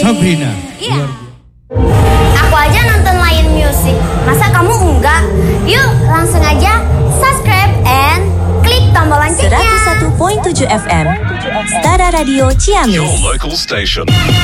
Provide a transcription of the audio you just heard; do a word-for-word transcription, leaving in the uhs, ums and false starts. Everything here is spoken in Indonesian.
Sabrina. Iya. Aku aja nonton Lion Music. Masa kamu enggak? Yuk langsung aja subscribe and klik tombol loncengnya. seratus satu koma tujuh F M Stara Radio Ciamis. Your local station.